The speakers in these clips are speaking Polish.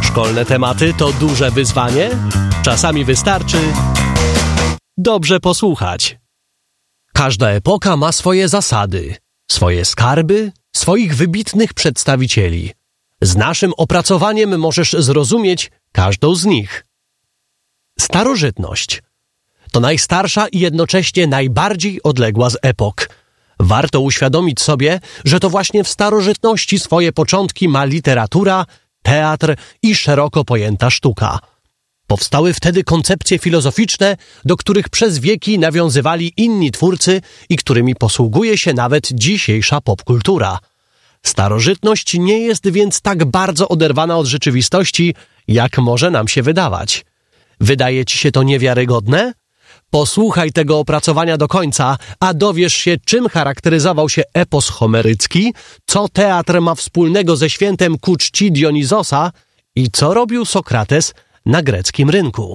Szkolne tematy to duże wyzwanie? Czasami wystarczy dobrze posłuchać. Każda epoka ma swoje zasady, swoje skarby, swoich wybitnych przedstawicieli. Z naszym opracowaniem możesz zrozumieć każdą z nich. Starożytność to najstarsza i jednocześnie najbardziej odległa z epok. Warto uświadomić sobie, że to właśnie w starożytności swoje początki ma literatura, teatr i szeroko pojęta sztuka. Powstały wtedy koncepcje filozoficzne, do których przez wieki nawiązywali inni twórcy i którymi posługuje się nawet dzisiejsza popkultura. Starożytność nie jest więc tak bardzo oderwana od rzeczywistości, jak może nam się wydawać. Wydaje ci się to niewiarygodne? Posłuchaj tego opracowania do końca, a dowiesz się, czym charakteryzował się epos homerycki, co teatr ma wspólnego ze świętem ku czci Dionizosa i co robił Sokrates na greckim rynku.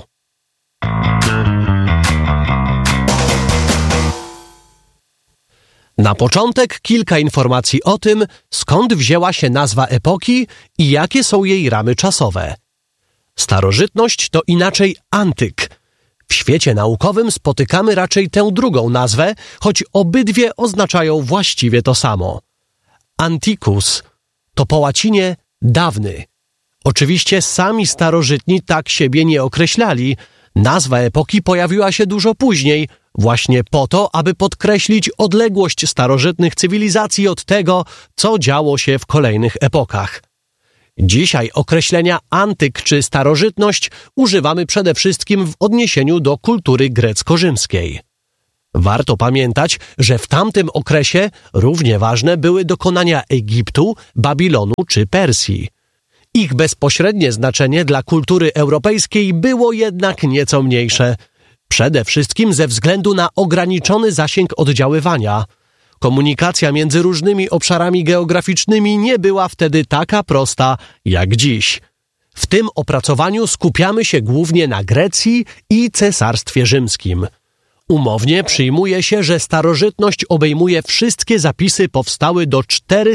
Na początek kilka informacji o tym, skąd wzięła się nazwa epoki i jakie są jej ramy czasowe. Starożytność to inaczej antyk. W świecie naukowym spotykamy raczej tę drugą nazwę, choć obydwie oznaczają właściwie to samo. Antiquus to po łacinie dawny. Oczywiście sami starożytni tak siebie nie określali. Nazwa epoki pojawiła się dużo później, właśnie po to, aby podkreślić odległość starożytnych cywilizacji od tego, co działo się w kolejnych epokach. Dzisiaj określenia antyk czy starożytność używamy przede wszystkim w odniesieniu do kultury grecko-rzymskiej. Warto pamiętać, że w tamtym okresie równie ważne były dokonania Egiptu, Babilonu czy Persji. Ich bezpośrednie znaczenie dla kultury europejskiej było jednak nieco mniejsze. Przede wszystkim ze względu na ograniczony zasięg oddziaływania. Komunikacja między różnymi obszarami geograficznymi nie była wtedy taka prosta jak dziś. W tym opracowaniu skupiamy się głównie na Grecji i Cesarstwie Rzymskim. Umownie przyjmuje się, że starożytność obejmuje wszystkie zapisy powstałe do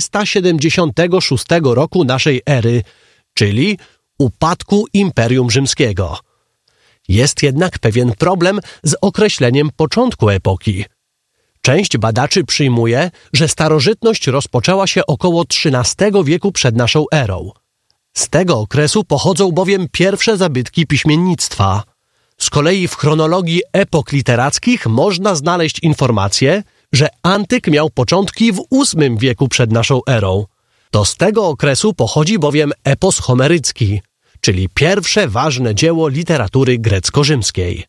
476 roku naszej ery, czyli upadku Imperium Rzymskiego. Jest jednak pewien problem z określeniem początku epoki. Część badaczy przyjmuje, że starożytność rozpoczęła się około XIII wieku przed naszą erą. Z tego okresu pochodzą bowiem pierwsze zabytki piśmiennictwa. Z kolei w chronologii epok literackich można znaleźć informację, że antyk miał początki w VIII wieku przed naszą erą. To z tego okresu pochodzi bowiem epos homerycki, czyli pierwsze ważne dzieło literatury grecko-rzymskiej.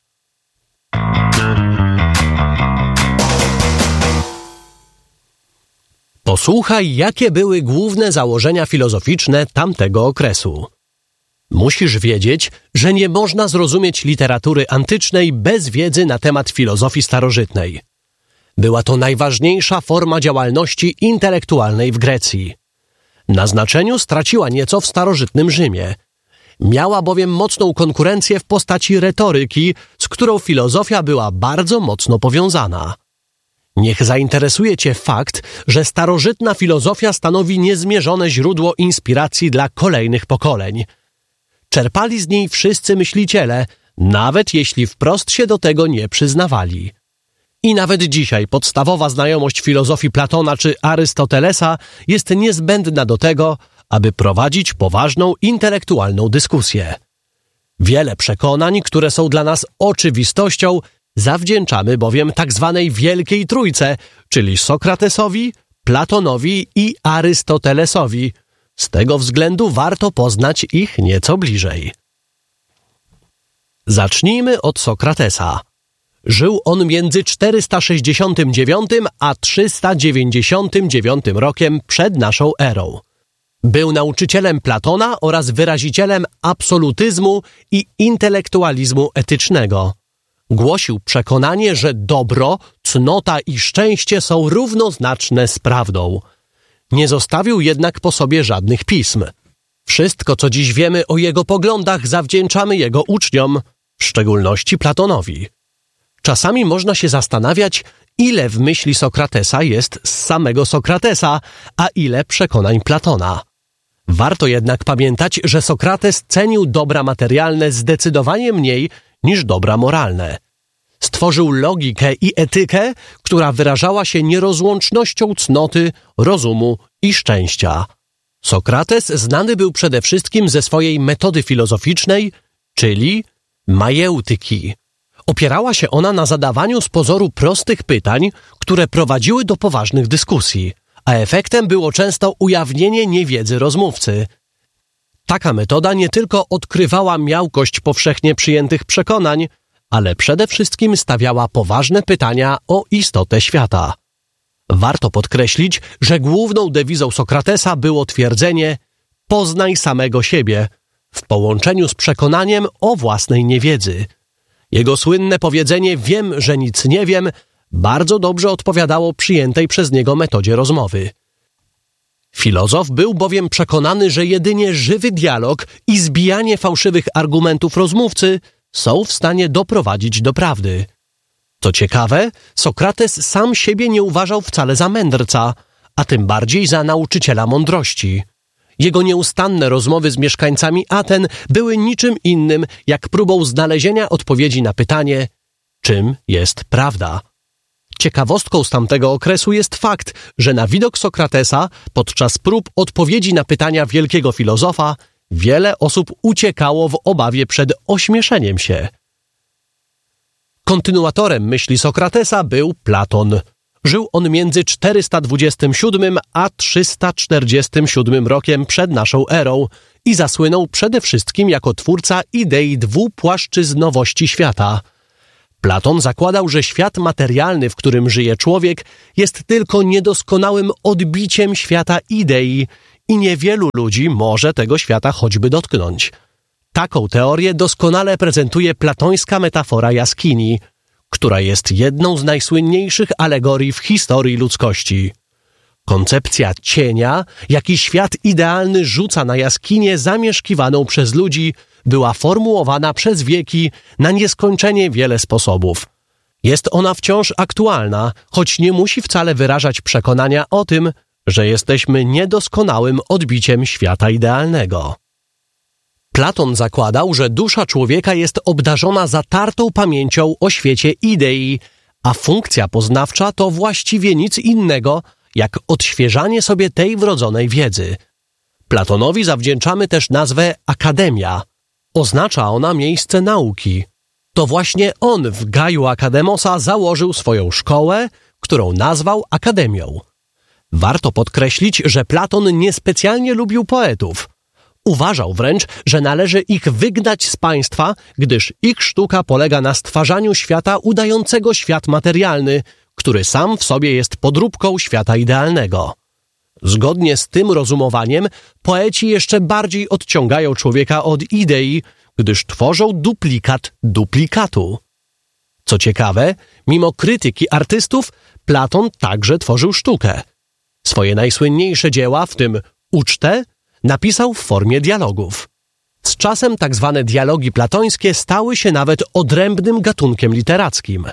Posłuchaj, jakie były główne założenia filozoficzne tamtego okresu. Musisz wiedzieć, że nie można zrozumieć literatury antycznej bez wiedzy na temat filozofii starożytnej. Była to najważniejsza forma działalności intelektualnej w Grecji. Na znaczeniu straciła nieco w starożytnym Rzymie. Miała bowiem mocną konkurencję w postaci retoryki, z którą filozofia była bardzo mocno powiązana. Niech zainteresuje cię fakt, że starożytna filozofia stanowi niezmierzone źródło inspiracji dla kolejnych pokoleń. Czerpali z niej wszyscy myśliciele, nawet jeśli wprost się do tego nie przyznawali. I nawet dzisiaj podstawowa znajomość filozofii Platona czy Arystotelesa jest niezbędna do tego, aby prowadzić poważną intelektualną dyskusję. Wiele przekonań, które są dla nas oczywistością, zawdzięczamy bowiem tak zwanej Wielkiej Trójce, czyli Sokratesowi, Platonowi i Arystotelesowi. Z tego względu warto poznać ich nieco bliżej. Zacznijmy od Sokratesa. Żył on między 469 a 399 rokiem przed naszą erą. Był nauczycielem Platona oraz wyrazicielem absolutyzmu i intelektualizmu etycznego. Głosił przekonanie, że dobro, cnota i szczęście są równoznaczne z prawdą. Nie zostawił jednak po sobie żadnych pism. Wszystko, co dziś wiemy o jego poglądach, zawdzięczamy jego uczniom, w szczególności Platonowi. Czasami można się zastanawiać, ile w myśli Sokratesa jest z samego Sokratesa, a ile przekonań Platona. Warto jednak pamiętać, że Sokrates cenił dobra materialne zdecydowanie mniej niż dobra moralne. Stworzył logikę i etykę, która wyrażała się nierozłącznością cnoty, rozumu i szczęścia. Sokrates znany był przede wszystkim ze swojej metody filozoficznej, czyli majeutyki. Opierała się ona na zadawaniu z pozoru prostych pytań, które prowadziły do poważnych dyskusji, a efektem było często ujawnienie niewiedzy rozmówcy. Taka metoda nie tylko odkrywała miałkość powszechnie przyjętych przekonań, ale przede wszystkim stawiała poważne pytania o istotę świata. Warto podkreślić, że główną dewizą Sokratesa było twierdzenie „poznaj samego siebie” w połączeniu z przekonaniem o własnej niewiedzy. Jego słynne powiedzenie „wiem, że nic nie wiem” bardzo dobrze odpowiadało przyjętej przez niego metodzie rozmowy. Filozof był bowiem przekonany, że jedynie żywy dialog i zbijanie fałszywych argumentów rozmówcy są w stanie doprowadzić do prawdy. Co ciekawe, Sokrates sam siebie nie uważał wcale za mędrca, a tym bardziej za nauczyciela mądrości. Jego nieustanne rozmowy z mieszkańcami Aten były niczym innym jak próbą znalezienia odpowiedzi na pytanie, czym jest prawda. Ciekawostką z tamtego okresu jest fakt, że na widok Sokratesa, podczas prób odpowiedzi na pytania wielkiego filozofa, wiele osób uciekało w obawie przed ośmieszeniem się. Kontynuatorem myśli Sokratesa był Platon. Żył on między 427 a 347 rokiem przed naszą erą i zasłynął przede wszystkim jako twórca idei dwupłaszczyznowości świata. Platon zakładał, że świat materialny, w którym żyje człowiek, jest tylko niedoskonałym odbiciem świata idei i niewielu ludzi może tego świata choćby dotknąć. Taką teorię doskonale prezentuje platońska metafora jaskini, która jest jedną z najsłynniejszych alegorii w historii ludzkości. Koncepcja cienia, jaki świat idealny rzuca na jaskinię zamieszkiwaną przez ludzi, była formułowana przez wieki na nieskończenie wiele sposobów. Jest ona wciąż aktualna, choć nie musi wcale wyrażać przekonania o tym, że jesteśmy niedoskonałym odbiciem świata idealnego. Platon zakładał, że dusza człowieka jest obdarzona zatartą pamięcią o świecie idei, a funkcja poznawcza to właściwie nic innego, jak odświeżanie sobie tej wrodzonej wiedzy. Platonowi zawdzięczamy też nazwę akademia. Oznacza ona miejsce nauki. To właśnie on w Gaju Akademosa założył swoją szkołę, którą nazwał akademią. Warto podkreślić, że Platon niespecjalnie lubił poetów. Uważał wręcz, że należy ich wygnać z państwa, gdyż ich sztuka polega na stwarzaniu świata udającego świat materialny, który sam w sobie jest podróbką świata idealnego. Zgodnie z tym rozumowaniem, poeci jeszcze bardziej odciągają człowieka od idei, gdyż tworzą duplikat duplikatu. Co ciekawe, mimo krytyki artystów, Platon także tworzył sztukę. Swoje najsłynniejsze dzieła, w tym Ucztę, napisał w formie dialogów. Z czasem tak zwane dialogi platońskie stały się nawet odrębnym gatunkiem literackim.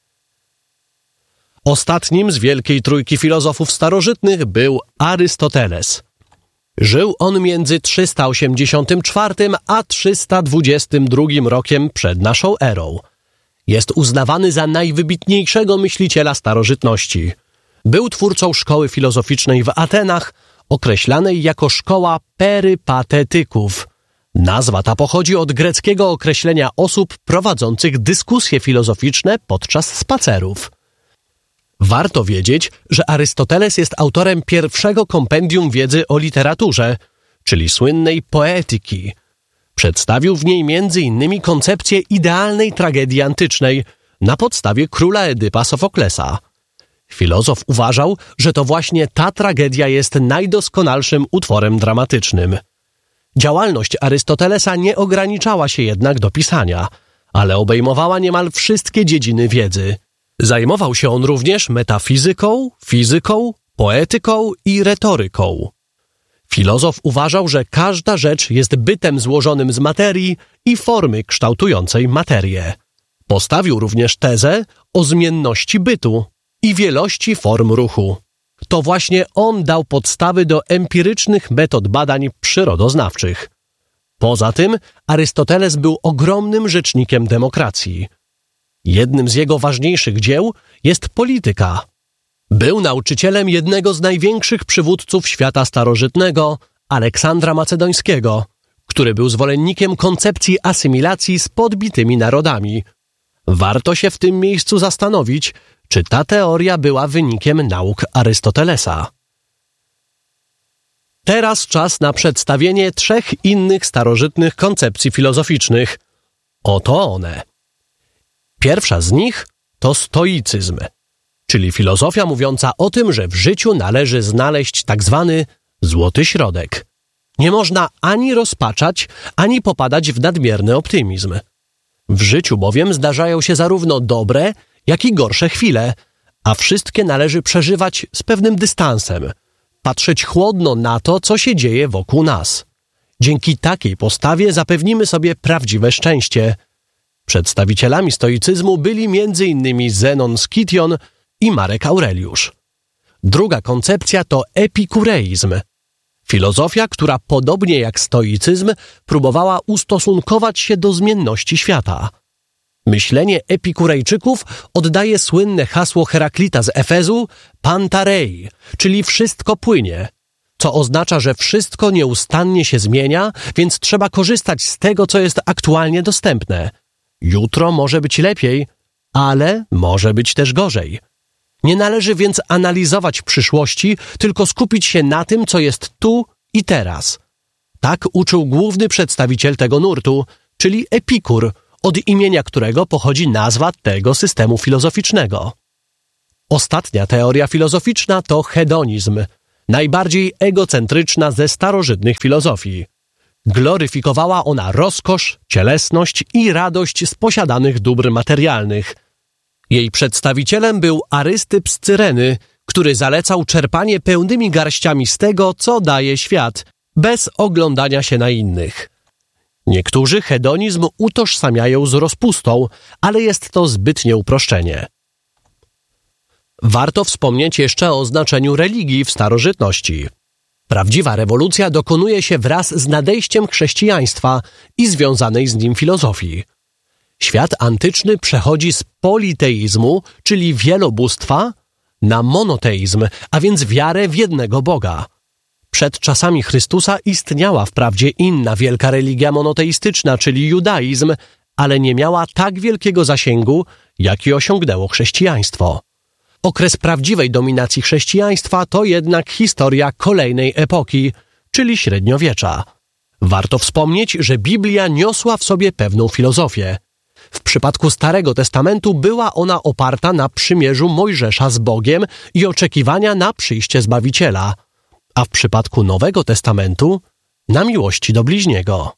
Ostatnim z wielkiej trójki filozofów starożytnych był Arystoteles. Żył on między 384 a 322 rokiem przed naszą erą. Jest uznawany za najwybitniejszego myśliciela starożytności. Był twórcą szkoły filozoficznej w Atenach, określanej jako szkoła perypatetyków. Nazwa ta pochodzi od greckiego określenia osób prowadzących dyskusje filozoficzne podczas spacerów. Warto wiedzieć, że Arystoteles jest autorem pierwszego kompendium wiedzy o literaturze, czyli słynnej poetyki. Przedstawił w niej m.in. koncepcję idealnej tragedii antycznej na podstawie króla Edypa Sofoklesa. Filozof uważał, że to właśnie ta tragedia jest najdoskonalszym utworem dramatycznym. Działalność Arystotelesa nie ograniczała się jednak do pisania, ale obejmowała niemal wszystkie dziedziny wiedzy. Zajmował się on również metafizyką, fizyką, poetyką i retoryką. Filozof uważał, że każda rzecz jest bytem złożonym z materii i formy kształtującej materię. Postawił również tezę o zmienności bytu i wielości form ruchu. To właśnie on dał podstawy do empirycznych metod badań przyrodoznawczych. Poza tym Arystoteles był ogromnym rzecznikiem demokracji. Jednym z jego ważniejszych dzieł jest Polityka. Był nauczycielem jednego z największych przywódców świata starożytnego, Aleksandra Macedońskiego, który był zwolennikiem koncepcji asymilacji z podbitymi narodami. Warto się w tym miejscu zastanowić, czy ta teoria była wynikiem nauk Arystotelesa. Teraz czas na przedstawienie 3 innych starożytnych koncepcji filozoficznych. Oto one. Pierwsza z nich to stoicyzm, czyli filozofia mówiąca o tym, że w życiu należy znaleźć tak zwany złoty środek. Nie można ani rozpaczać, ani popadać w nadmierny optymizm. W życiu bowiem zdarzają się zarówno dobre, jak i gorsze chwile, a wszystkie należy przeżywać z pewnym dystansem, patrzeć chłodno na to, co się dzieje wokół nas. Dzięki takiej postawie zapewnimy sobie prawdziwe szczęście. Przedstawicielami stoicyzmu byli m.in. Zenon z Kition i Marek Aureliusz. Druga koncepcja to epikureizm. Filozofia, która podobnie jak stoicyzm próbowała ustosunkować się do zmienności świata. Myślenie epikurejczyków oddaje słynne hasło Heraklita z Efezu Pantarei, czyli wszystko płynie, co oznacza, że wszystko nieustannie się zmienia, więc trzeba korzystać z tego, co jest aktualnie dostępne. Jutro może być lepiej, ale może być też gorzej. Nie należy więc analizować przyszłości, tylko skupić się na tym, co jest tu i teraz. Tak uczył główny przedstawiciel tego nurtu, czyli Epikur, od imienia którego pochodzi nazwa tego systemu filozoficznego. Ostatnia teoria filozoficzna to hedonizm, najbardziej egocentryczna ze starożytnych filozofii. Gloryfikowała ona rozkosz, cielesność i radość z posiadanych dóbr materialnych. Jej przedstawicielem był Arystyp z Cyreny, który zalecał czerpanie pełnymi garściami z tego, co daje świat, bez oglądania się na innych. Niektórzy hedonizm utożsamiają z rozpustą, ale jest to zbytnie uproszczenie. Warto wspomnieć jeszcze o znaczeniu religii w starożytności. Prawdziwa rewolucja dokonuje się wraz z nadejściem chrześcijaństwa i związanej z nim filozofii. Świat antyczny przechodzi z politeizmu, czyli wielobóstwa, na monoteizm, a więc wiarę w jednego Boga. Przed czasami Chrystusa istniała wprawdzie inna wielka religia monoteistyczna, czyli judaizm, ale nie miała tak wielkiego zasięgu, jaki osiągnęło chrześcijaństwo. Okres prawdziwej dominacji chrześcijaństwa to jednak historia kolejnej epoki, czyli średniowiecza. Warto wspomnieć, że Biblia niosła w sobie pewną filozofię. W przypadku Starego Testamentu była ona oparta na przymierzu Mojżesza z Bogiem i oczekiwania na przyjście Zbawiciela, a w przypadku Nowego Testamentu na miłości do bliźniego.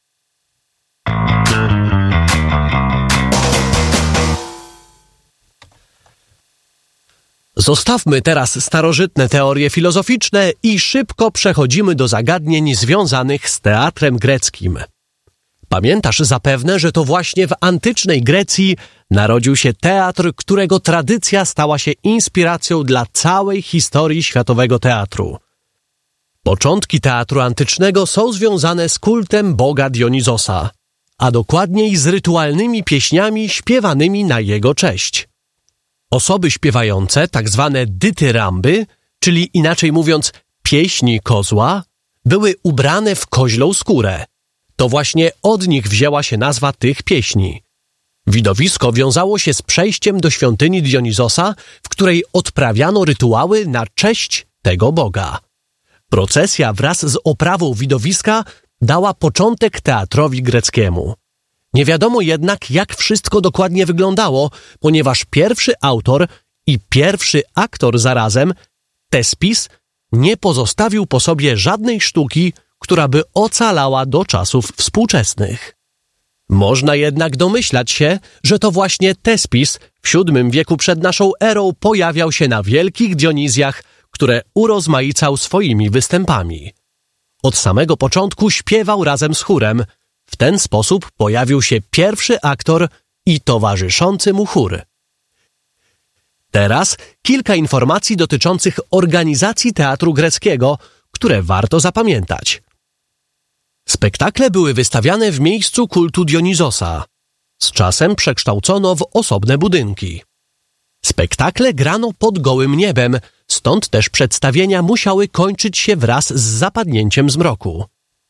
Zostawmy teraz starożytne teorie filozoficzne i szybko przechodzimy do zagadnień związanych z teatrem greckim. Pamiętasz zapewne, że to właśnie w antycznej Grecji narodził się teatr, którego tradycja stała się inspiracją dla całej historii światowego teatru. Początki teatru antycznego są związane z kultem boga Dionizosa, a dokładniej z rytualnymi pieśniami śpiewanymi na jego cześć. Osoby śpiewające, tak zwane dytyramby, czyli inaczej mówiąc pieśni kozła, były ubrane w koźlą skórę. To właśnie od nich wzięła się nazwa tych pieśni. Widowisko wiązało się z przejściem do świątyni Dionizosa, w której odprawiano rytuały na cześć tego boga. Procesja wraz z oprawą widowiska dała początek teatrowi greckiemu. Nie wiadomo jednak, jak wszystko dokładnie wyglądało, ponieważ pierwszy autor i pierwszy aktor zarazem, Tespis, nie pozostawił po sobie żadnej sztuki, która by ocalała do czasów współczesnych. Można jednak domyślać się, że to właśnie Tespis w VII wieku przed naszą erą pojawiał się na wielkich Dionizjach, które urozmaicał swoimi występami. Od samego początku śpiewał razem z chórem. W ten sposób pojawił się pierwszy aktor i towarzyszący mu chór. Teraz kilka informacji dotyczących organizacji teatru greckiego, które warto zapamiętać. Spektakle były wystawiane w miejscu kultu Dionizosa. Z czasem przekształcono w osobne budynki. Spektakle grano pod gołym niebem, stąd też przedstawienia musiały kończyć się wraz z zapadnięciem zmroku.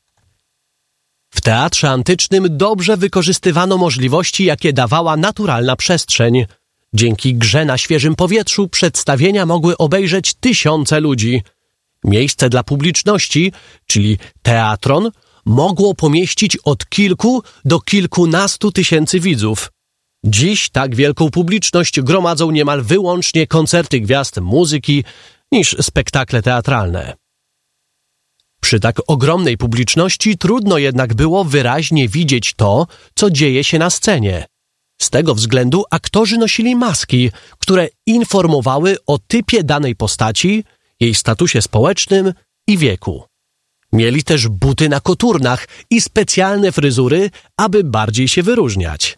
W teatrze antycznym dobrze wykorzystywano możliwości, jakie dawała naturalna przestrzeń. Dzięki grze na świeżym powietrzu przedstawienia mogły obejrzeć tysiące ludzi. Miejsce dla publiczności, czyli teatron, mogło pomieścić od kilku do kilkunastu tysięcy widzów. Dziś tak wielką publiczność gromadzą niemal wyłącznie koncerty gwiazd muzyki niż spektakle teatralne. Przy tak ogromnej publiczności trudno jednak było wyraźnie widzieć to, co dzieje się na scenie. Z tego względu aktorzy nosili maski, które informowały o typie danej postaci, jej statusie społecznym i wieku. Mieli też buty na koturnach i specjalne fryzury, aby bardziej się wyróżniać.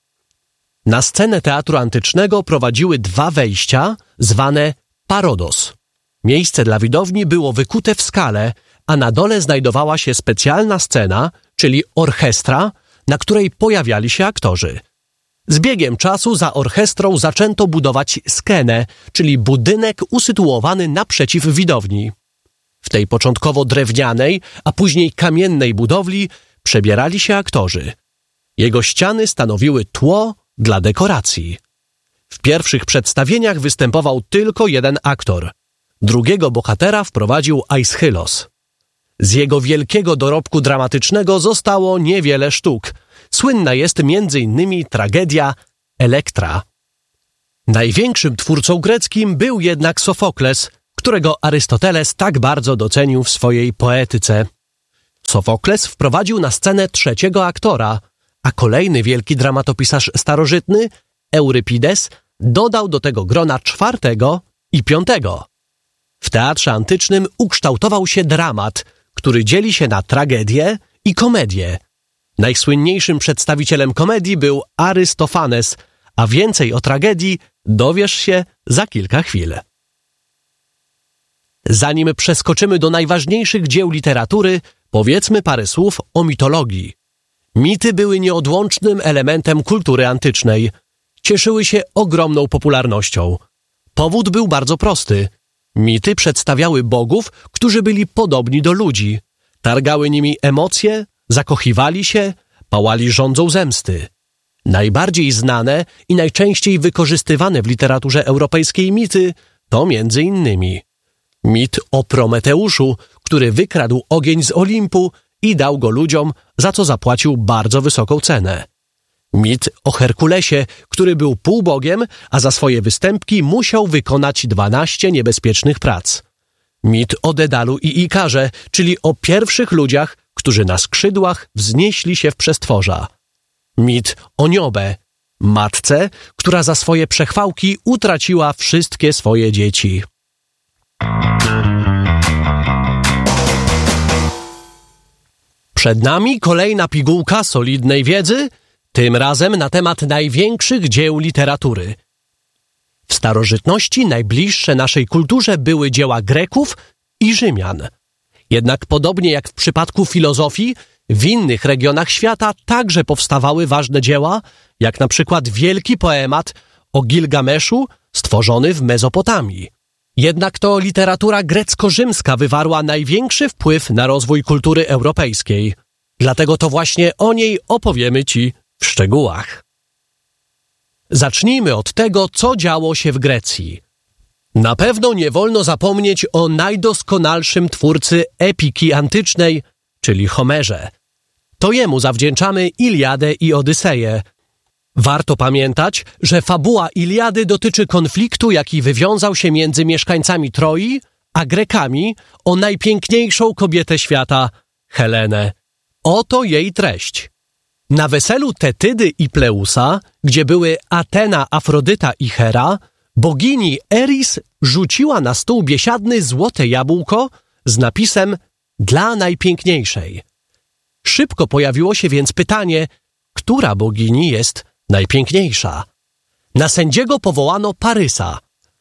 Na scenę teatru antycznego prowadziły dwa wejścia, zwane parodos. Miejsce dla widowni było wykute w skale, a na dole znajdowała się specjalna scena, czyli orchestra, na której pojawiali się aktorzy. Z biegiem czasu za orchestrą zaczęto budować skenę, czyli budynek usytuowany naprzeciw widowni. W tej początkowo drewnianej, a później kamiennej budowli przebierali się aktorzy. Jego ściany stanowiły tło dla dekoracji. W pierwszych przedstawieniach występował tylko jeden aktor. Drugiego bohatera wprowadził Aeschylos. Z jego wielkiego dorobku dramatycznego zostało niewiele sztuk. Słynna jest m.in. tragedia Elektra. Największym twórcą greckim był jednak Sofokles, którego Arystoteles tak bardzo docenił w swojej poetyce. Sofokles wprowadził na scenę trzeciego aktora, a kolejny wielki dramatopisarz starożytny, Eurypides, dodał do tego grona czwartego i piątego. W teatrze antycznym ukształtował się dramat, który dzieli się na tragedię i komedię. Najsłynniejszym przedstawicielem komedii był Arystofanes, a więcej o tragedii dowiesz się za kilka chwil. Zanim przeskoczymy do najważniejszych dzieł literatury, powiedzmy parę słów o mitologii. Mity były nieodłącznym elementem kultury antycznej. Cieszyły się ogromną popularnością. Powód był bardzo prosty. Mity przedstawiały bogów, którzy byli podobni do ludzi. Targały nimi emocje, zakochiwali się, pałali żądzą zemsty. Najbardziej znane i najczęściej wykorzystywane w literaturze europejskiej mity to między innymi mit o Prometeuszu, który wykradł ogień z Olimpu i dał go ludziom, za co zapłacił bardzo wysoką cenę. Mit o Herkulesie, który był półbogiem, a za swoje występki musiał wykonać 12 niebezpiecznych prac. Mit o Dedalu i Ikarze, czyli o pierwszych ludziach, którzy na skrzydłach wznieśli się w przestworza. Mit o Niobę, matce, która za swoje przechwałki utraciła wszystkie swoje dzieci. Przed nami kolejna pigułka solidnej wiedzy, tym razem na temat największych dzieł literatury. W starożytności najbliższe naszej kulturze były dzieła Greków i Rzymian. Jednak podobnie jak w przypadku filozofii, w innych regionach świata także powstawały ważne dzieła, jak na przykład wielki poemat o Gilgameszu stworzony w Mezopotamii. Jednak to literatura grecko-rzymska wywarła największy wpływ na rozwój kultury europejskiej. Dlatego to właśnie o niej opowiemy Ci w szczegółach. Zacznijmy od tego, co działo się w Grecji. Na pewno nie wolno zapomnieć o najdoskonalszym twórcy epiki antycznej, czyli Homerze. To jemu zawdzięczamy Iliadę i Odyseję. Warto pamiętać, że fabuła Iliady dotyczy konfliktu, jaki wywiązał się między mieszkańcami Troi a Grekami o najpiękniejszą kobietę świata, Helenę. Oto jej treść. Na weselu Tetydy i Pleusa, gdzie były Atena, Afrodyta i Hera, bogini Eris rzuciła na stół biesiadny złote jabłko z napisem „Dla najpiękniejszej”. Szybko pojawiło się więc pytanie, która bogini jest najpiękniejsza. Na sędziego powołano Parysa,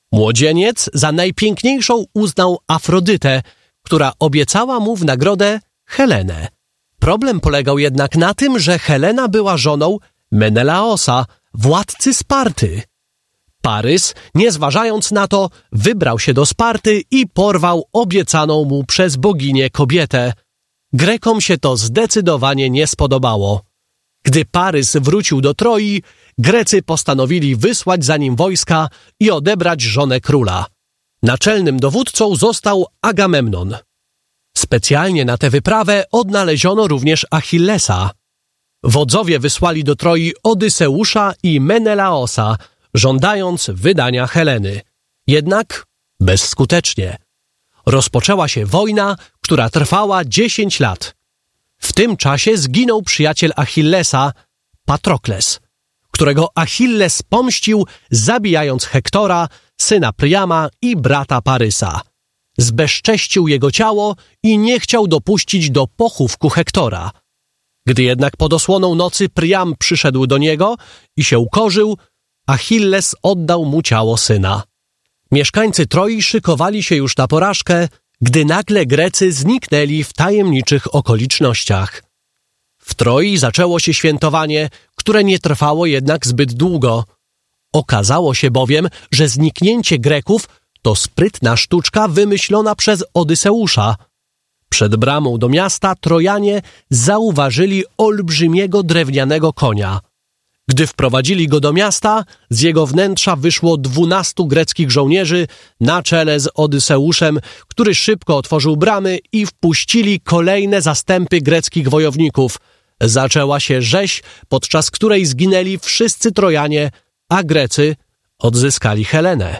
Młodzieniec za najpiękniejszą uznał Afrodytę, która obiecała mu w nagrodę Helenę. Problem polegał jednak na tym, że Helena była żoną Menelaosa, władcy Sparty. Parys, nie zważając na to, wybrał się do Sparty i porwał obiecaną mu przez boginię kobietę. Grekom się to zdecydowanie nie spodobało. Gdy Parys wrócił do Troi, Grecy postanowili wysłać za nim wojska i odebrać żonę króla. Naczelnym dowódcą został Agamemnon. Specjalnie na tę wyprawę odnaleziono również Achillesa. Wodzowie wysłali do Troi Odyseusza i Menelaosa, żądając wydania Heleny. Jednak bezskutecznie. Rozpoczęła się wojna, która trwała 10 lat. W tym czasie zginął przyjaciel Achillesa, Patrokles, którego Achilles pomścił, zabijając Hektora, syna Priama i brata Parysa. Zbezcześcił jego ciało i nie chciał dopuścić do pochówku Hektora. Gdy jednak pod osłoną nocy Priam przyszedł do niego i się ukorzył, Achilles oddał mu ciało syna. Mieszkańcy Troi szykowali się już na porażkę, gdy nagle Grecy zniknęli w tajemniczych okolicznościach. W Troi zaczęło się świętowanie, które nie trwało jednak zbyt długo. Okazało się bowiem, że zniknięcie Greków to sprytna sztuczka wymyślona przez Odyseusza. Przed bramą do miasta Trojanie zauważyli olbrzymiego drewnianego konia. Gdy wprowadzili go do miasta, z jego wnętrza wyszło 12 greckich żołnierzy na czele z Odyseuszem, który szybko otworzył bramy i wpuścili kolejne zastępy greckich wojowników. Zaczęła się rzeź, podczas której zginęli wszyscy Trojanie, a Grecy odzyskali Helenę.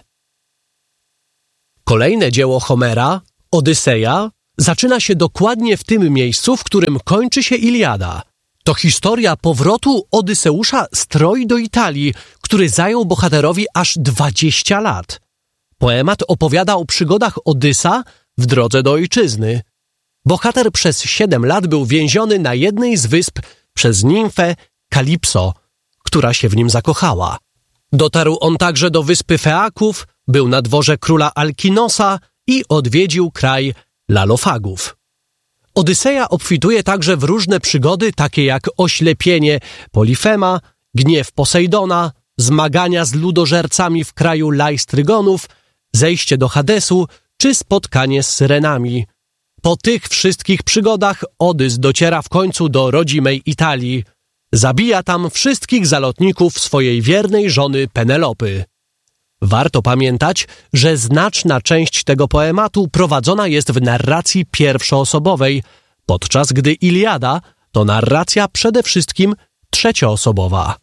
Kolejne dzieło Homera, Odyseja, zaczyna się dokładnie w tym miejscu, w którym kończy się Iliada. To historia powrotu Odyseusza z Troi do Italii, który zajął bohaterowi aż 20 lat. Poemat opowiada o przygodach Odysa w drodze do ojczyzny. Bohater przez 7 lat był więziony na jednej z wysp przez nimfę Kalipso, która się w nim zakochała. Dotarł on także do wyspy Feaków, był na dworze króla Alkinosa i odwiedził kraj Lalofagów. Odyseja obfituje także w różne przygody, takie jak oślepienie Polifema, gniew Posejdona, zmagania z ludożercami w kraju Lajstrygonów, zejście do Hadesu czy spotkanie z Syrenami. Po tych wszystkich przygodach Odys dociera w końcu do rodzimej Italii. Zabija tam wszystkich zalotników swojej wiernej żony Penelopy. Warto pamiętać, że znaczna część tego poematu prowadzona jest w narracji pierwszoosobowej, podczas gdy Iliada to narracja przede wszystkim trzecioosobowa.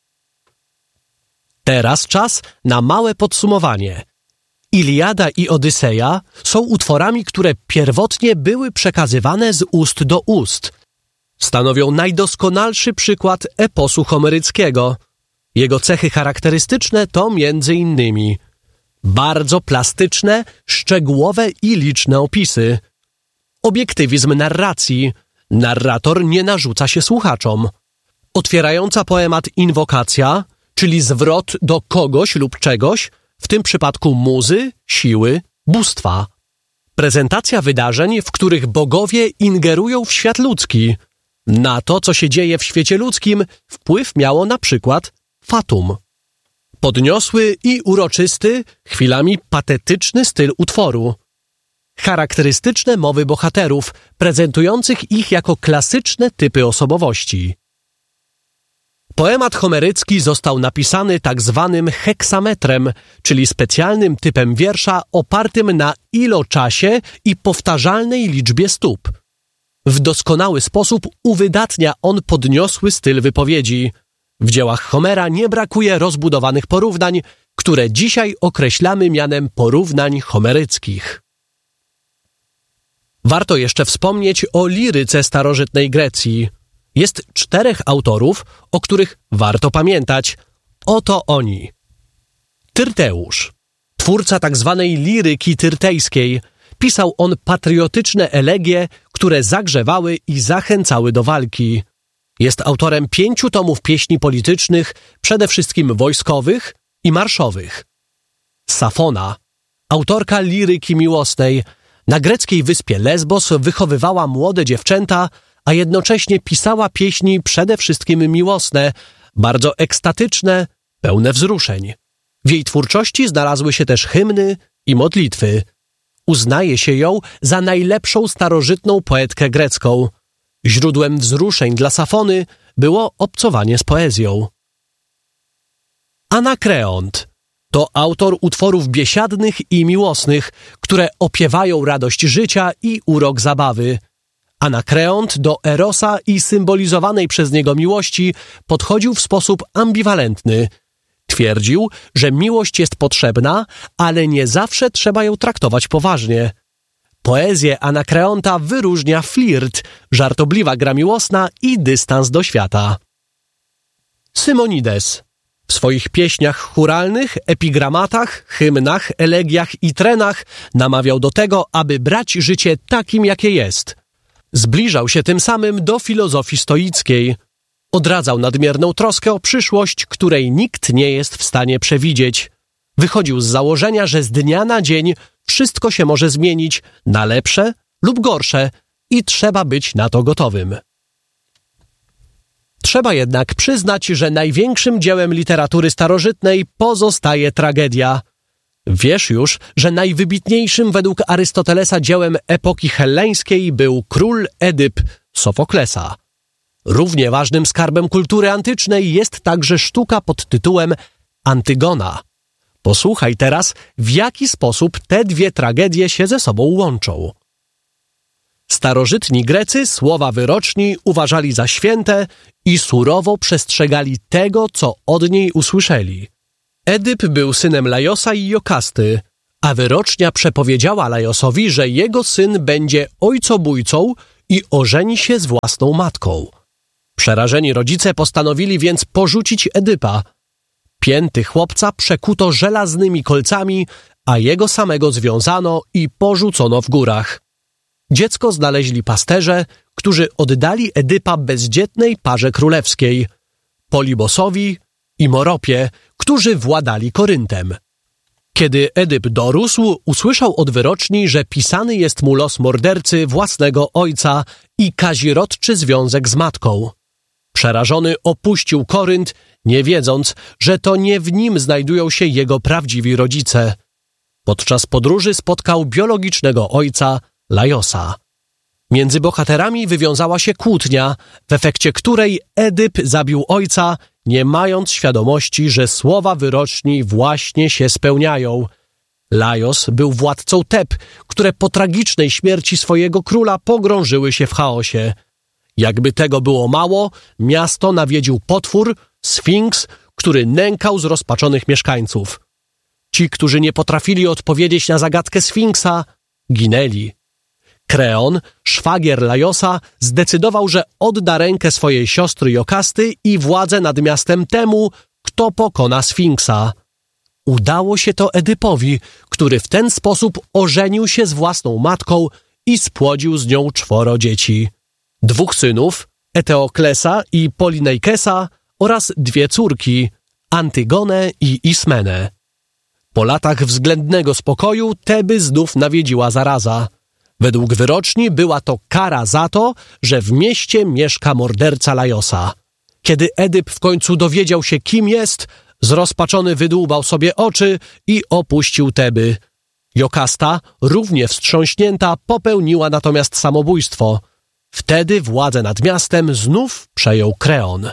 Teraz czas na małe podsumowanie. Iliada i Odyseja są utworami, które pierwotnie były przekazywane z ust do ust. Stanowią najdoskonalszy przykład eposu homeryckiego. Jego cechy charakterystyczne to m.in. bardzo plastyczne, szczegółowe i liczne opisy, obiektywizm narracji, narrator nie narzuca się słuchaczom, otwierająca poemat inwokacja, czyli zwrot do kogoś lub czegoś, w tym przypadku muzy, siły, bóstwa, prezentacja wydarzeń, w których bogowie ingerują w świat ludzki. Na to, co się dzieje w świecie ludzkim, wpływ miało na przykład fatum. Podniosły i uroczysty, chwilami patetyczny styl utworu. Charakterystyczne mowy bohaterów, prezentujących ich jako klasyczne typy osobowości. Poemat homerycki został napisany tak zwanym heksametrem, czyli specjalnym typem wiersza opartym na iloczasie i powtarzalnej liczbie stóp. W doskonały sposób uwydatnia on podniosły styl wypowiedzi. W dziełach Homera nie brakuje rozbudowanych porównań, które dzisiaj określamy mianem porównań homeryckich. Warto jeszcze wspomnieć o liryce starożytnej Grecji. Jest 4 autorów, o których warto pamiętać. Oto oni. Tyrteusz, twórca tzw. liryki tyrtejskiej. Pisał on patriotyczne elegie, które zagrzewały i zachęcały do walki. Jest autorem 5 tomów pieśni politycznych, przede wszystkim wojskowych i marszowych. Safona, autorka liryki miłosnej, na greckiej wyspie Lesbos wychowywała młode dziewczęta, a jednocześnie pisała pieśni przede wszystkim miłosne, bardzo ekstatyczne, pełne wzruszeń. W jej twórczości znalazły się też hymny i modlitwy. Uznaje się ją za najlepszą starożytną poetkę grecką. Źródłem wzruszeń dla Safony było obcowanie z poezją. Anakreont to autor utworów biesiadnych i miłosnych, które opiewają radość życia i urok zabawy. Anakreont do Erosa i symbolizowanej przez niego miłości podchodził w sposób ambiwalentny. Twierdził, że miłość jest potrzebna, ale nie zawsze trzeba ją traktować poważnie. Poezję Anakreonta wyróżnia flirt, żartobliwa gra miłosna i dystans do świata. Simonides. W swoich pieśniach chóralnych, epigramatach, hymnach, elegiach i trenach namawiał do tego, aby brać życie takim, jakie jest. Zbliżał się tym samym do filozofii stoickiej. Odradzał nadmierną troskę o przyszłość, której nikt nie jest w stanie przewidzieć. Wychodził z założenia, że z dnia na dzień wszystko się może zmienić na lepsze lub gorsze i trzeba być na to gotowym. Trzeba jednak przyznać, że największym dziełem literatury starożytnej pozostaje tragedia. Wiesz już, że najwybitniejszym według Arystotelesa dziełem epoki helleńskiej był Król Edyp Sofoklesa. Równie ważnym skarbem kultury antycznej jest także sztuka pod tytułem Antygona. Posłuchaj teraz, w jaki sposób te dwie tragedie się ze sobą łączą. Starożytni Grecy słowa wyroczni uważali za święte i surowo przestrzegali tego, co od niej usłyszeli. Edyp był synem Lajosa i Jokasty, a wyrocznia przepowiedziała Lajosowi, że jego syn będzie ojcobójcą i ożeni się z własną matką. Przerażeni rodzice postanowili więc porzucić Edypa. Pięty chłopca przekuto żelaznymi kolcami, a jego samego związano i porzucono w górach. Dziecko znaleźli pasterze, którzy oddali Edypa bezdzietnej parze królewskiej, Polibosowi i Moropie, którzy władali Koryntem. Kiedy Edyp dorósł, usłyszał od wyroczni, że pisany jest mu los mordercy własnego ojca i kazirodczy związek z matką. Przerażony opuścił Korynt, nie wiedząc, że to nie w nim znajdują się jego prawdziwi rodzice. Podczas podróży spotkał biologicznego ojca, Lajosa. Między bohaterami wywiązała się kłótnia, w efekcie której Edyp zabił ojca, nie mając świadomości, że słowa wyroczni właśnie się spełniają. Lajos był władcą Teb, które po tragicznej śmierci swojego króla pogrążyły się w chaosie. Jakby tego było mało, miasto nawiedził potwór, Sfinks, który nękał zrozpaczonych mieszkańców. Ci, którzy nie potrafili odpowiedzieć na zagadkę Sfinksa, ginęli. Kreon, szwagier Lajosa, zdecydował, że odda rękę swojej siostry Jokasty i władzę nad miastem temu, kto pokona Sfinksa. Udało się to Edypowi, który w ten sposób ożenił się z własną matką i spłodził z nią 4 dzieci. 2 synów, Eteoklesa i Polinejkesa oraz 2 córki, Antygonę i Ismenę. Po latach względnego spokoju Teby znów nawiedziła zaraza. Według wyroczni była to kara za to, że w mieście mieszka morderca Lajosa. Kiedy Edyp w końcu dowiedział się, kim jest, zrozpaczony wydłubał sobie oczy i opuścił Teby. Jokasta, równie wstrząśnięta, popełniła natomiast samobójstwo. Wtedy władzę nad miastem znów przejął Kreon.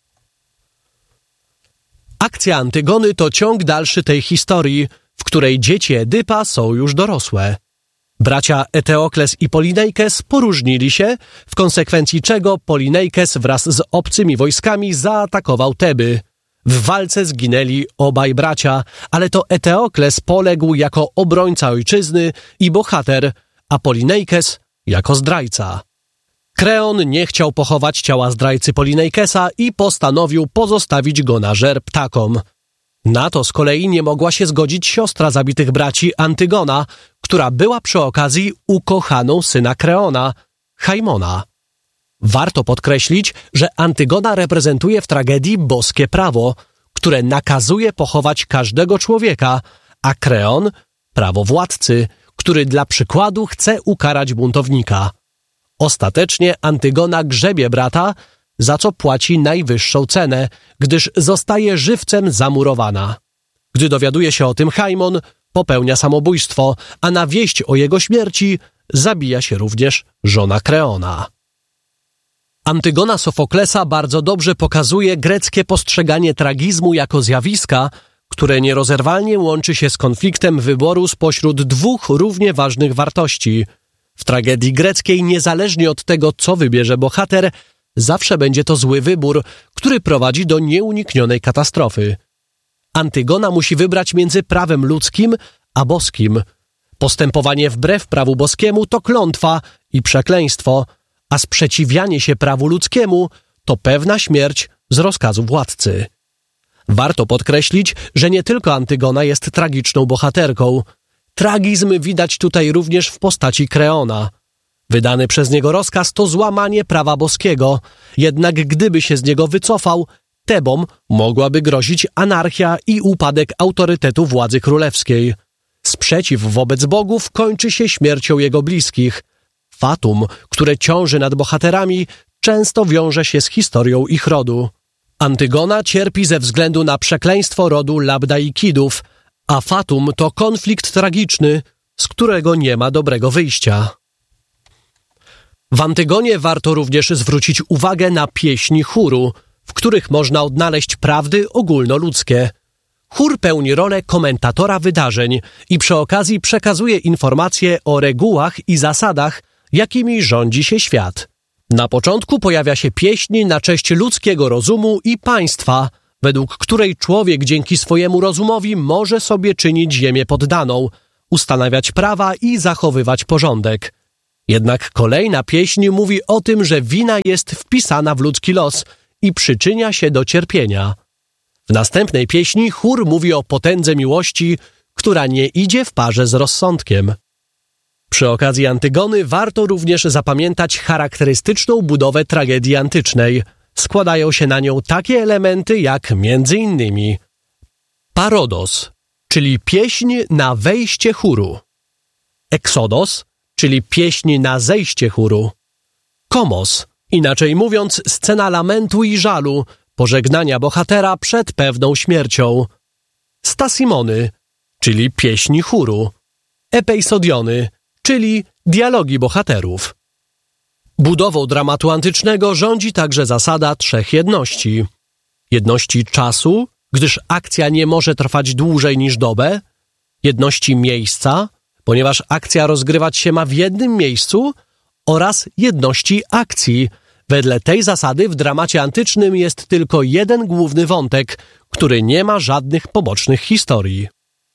Akcja Antygony to ciąg dalszy tej historii, w której dzieci Edypa są już dorosłe. Bracia Eteokles i Polinejkes poróżnili się, w konsekwencji czego Polinejkes wraz z obcymi wojskami zaatakował Teby. W walce zginęli obaj bracia, ale to Eteokles poległ jako obrońca ojczyzny i bohater, a Polinejkes jako zdrajca. Kreon nie chciał pochować ciała zdrajcy Polinejkesa i postanowił pozostawić go na żer ptakom. Na to z kolei nie mogła się zgodzić siostra zabitych braci Antygona, która była przy okazji ukochaną syna Kreona, Haimona. Warto podkreślić, że Antygona reprezentuje w tragedii boskie prawo, które nakazuje pochować każdego człowieka, a Kreon prawo władcy, który dla przykładu chce ukarać buntownika. Ostatecznie Antygona grzebie brata, za co płaci najwyższą cenę, gdyż zostaje żywcem zamurowana. Gdy dowiaduje się o tym Haimon, popełnia samobójstwo, a na wieść o jego śmierci zabija się również żona Kreona. Antygona Sofoklesa bardzo dobrze pokazuje greckie postrzeganie tragizmu jako zjawiska, które nierozerwalnie łączy się z konfliktem wyboru spośród dwóch równie ważnych wartości. W tragedii greckiej, niezależnie od tego, co wybierze bohater, zawsze będzie to zły wybór, który prowadzi do nieuniknionej katastrofy. Antygona musi wybrać między prawem ludzkim a boskim. Postępowanie wbrew prawu boskiemu to klątwa i przekleństwo, a sprzeciwianie się prawu ludzkiemu to pewna śmierć z rozkazu władcy. Warto podkreślić, że nie tylko Antygona jest tragiczną bohaterką. Tragizm widać tutaj również w postaci Kreona. Wydany przez niego rozkaz to złamanie prawa boskiego, jednak gdyby się z niego wycofał, Tebom mogłaby grozić anarchia i upadek autorytetu władzy królewskiej. Sprzeciw wobec bogów kończy się śmiercią jego bliskich. Fatum, które ciąży nad bohaterami, często wiąże się z historią ich rodu. Antygona cierpi ze względu na przekleństwo rodu Labdaikidów, a Fatum to konflikt tragiczny, z którego nie ma dobrego wyjścia. W Antygonie warto również zwrócić uwagę na pieśni chóru, w których można odnaleźć prawdy ogólnoludzkie. Chór pełni rolę komentatora wydarzeń i przy okazji przekazuje informacje o regułach i zasadach, jakimi rządzi się świat. Na początku pojawia się pieśń na cześć ludzkiego rozumu i państwa, według której człowiek dzięki swojemu rozumowi może sobie czynić ziemię poddaną, ustanawiać prawa i zachowywać porządek. Jednak kolejna pieśń mówi o tym, że wina jest wpisana w ludzki los i przyczynia się do cierpienia. W następnej pieśni chór mówi o potędze miłości, która nie idzie w parze z rozsądkiem. Przy okazji Antygony warto również zapamiętać charakterystyczną budowę tragedii antycznej. Składają się na nią takie elementy jak m.in. Parodos, czyli pieśń na wejście chóru. Exodos, czyli pieśń na zejście chóru. Komos, inaczej mówiąc scena lamentu i żalu, pożegnania bohatera przed pewną śmiercią. Stasimony, czyli pieśni chóru. Epeisodiony, czyli dialogi bohaterów. Budową dramatu antycznego rządzi także zasada trzech jedności. Jedności czasu, gdyż akcja nie może trwać dłużej niż dobę. Jedności miejsca, ponieważ akcja rozgrywać się ma w jednym miejscu. Oraz jedności akcji. Wedle tej zasady w dramacie antycznym jest tylko jeden główny wątek, który nie ma żadnych pobocznych historii.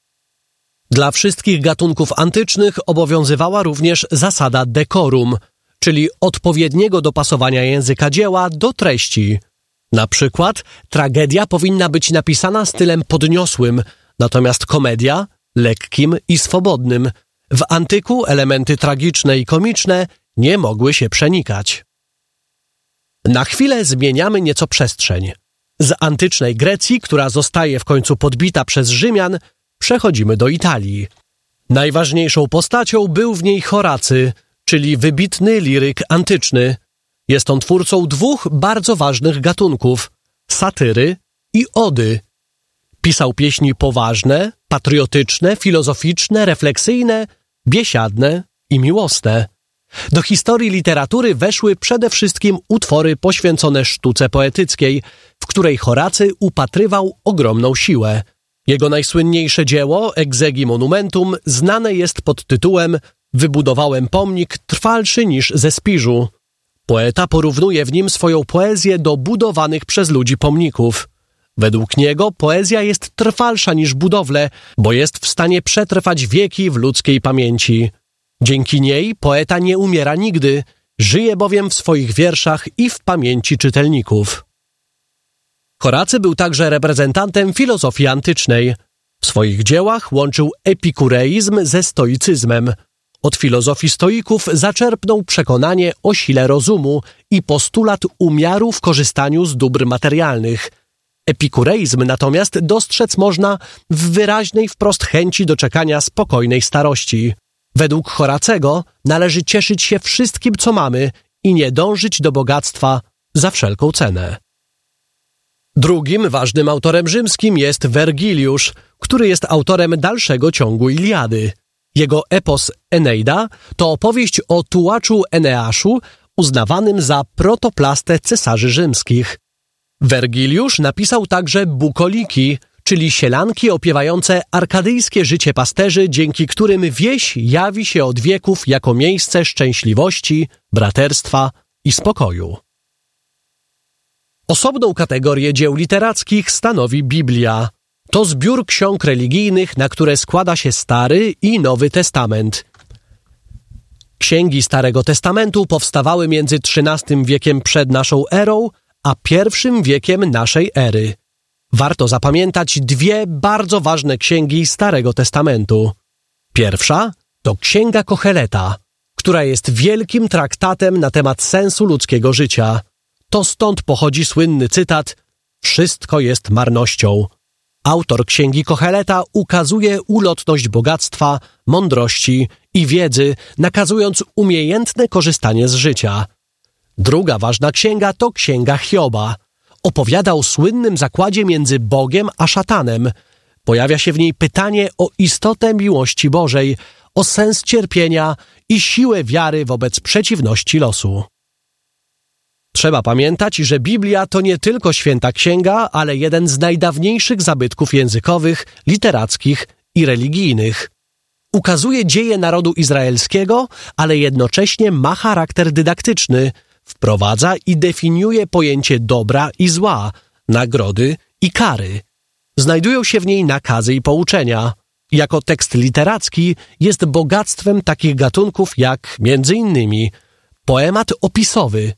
Dla wszystkich gatunków antycznych obowiązywała również zasada decorum, czyli odpowiedniego dopasowania języka dzieła do treści. Na przykład tragedia powinna być napisana stylem podniosłym, natomiast komedia lekkim i swobodnym. W antyku elementy tragiczne i komiczne nie mogły się przenikać. Na chwilę zmieniamy nieco przestrzeń. Z antycznej Grecji, która zostaje w końcu podbita przez Rzymian, przechodzimy do Italii. Najważniejszą postacią był w niej Horacy, czyli wybitny liryk antyczny. Jest on twórcą dwóch bardzo ważnych gatunków – satyry i ody. Pisał pieśni poważne, patriotyczne, filozoficzne, refleksyjne, biesiadne i miłosne. Do historii literatury weszły przede wszystkim utwory poświęcone sztuce poetyckiej, w której Horacy upatrywał ogromną siłę. Jego najsłynniejsze dzieło, Exegi Monumentum, znane jest pod tytułem Wybudowałem pomnik trwalszy niż ze Spiżu. Poeta porównuje w nim swoją poezję do budowanych przez ludzi pomników. Według niego poezja jest trwalsza niż budowle, bo jest w stanie przetrwać wieki w ludzkiej pamięci. Dzięki niej poeta nie umiera nigdy, żyje bowiem w swoich wierszach i w pamięci czytelników. Horacy był także reprezentantem filozofii antycznej. W swoich dziełach łączył epikureizm ze stoicyzmem. Od filozofii stoików zaczerpnął przekonanie o sile rozumu i postulat umiaru w korzystaniu z dóbr materialnych. Epikureizm natomiast dostrzec można w wyraźnej wprost chęci doczekania spokojnej starości. Według Horacego należy cieszyć się wszystkim, co mamy i nie dążyć do bogactwa za wszelką cenę. Drugim ważnym autorem rzymskim jest Wergiliusz, który jest autorem dalszego ciągu Iliady. Jego epos Eneida to opowieść o tułaczu Eneaszu, uznawanym za protoplastę cesarzy rzymskich. Wergiliusz napisał także bukoliki, czyli sielanki opiewające arkadyjskie życie pasterzy, dzięki którym wieś jawi się od wieków jako miejsce szczęśliwości, braterstwa i spokoju. Osobną kategorię dzieł literackich stanowi Biblia. To zbiór ksiąg religijnych, na które składa się Stary i Nowy Testament. Księgi Starego Testamentu powstawały między XIII wiekiem przed naszą erą, a I wiekiem naszej ery. Warto zapamiętać dwie bardzo ważne księgi Starego Testamentu. Pierwsza to Księga Kocheleta, która jest wielkim traktatem na temat sensu ludzkiego życia. To stąd pochodzi słynny cytat: wszystko jest marnością. Autor Księgi Kocheleta ukazuje ulotność bogactwa, mądrości i wiedzy, nakazując umiejętne korzystanie z życia. Druga ważna księga to Księga Hioba. Opowiada o słynnym zakładzie między Bogiem a szatanem. Pojawia się w niej pytanie o istotę miłości Bożej, o sens cierpienia i siłę wiary wobec przeciwności losu. Trzeba pamiętać, że Biblia to nie tylko święta księga, ale jeden z najdawniejszych zabytków językowych, literackich i religijnych. Ukazuje dzieje narodu izraelskiego, ale jednocześnie ma charakter dydaktyczny, wprowadza i definiuje pojęcie dobra i zła, nagrody i kary. Znajdują się w niej nakazy i pouczenia. Jako tekst literacki jest bogactwem takich gatunków jak m.in. poemat opisowy,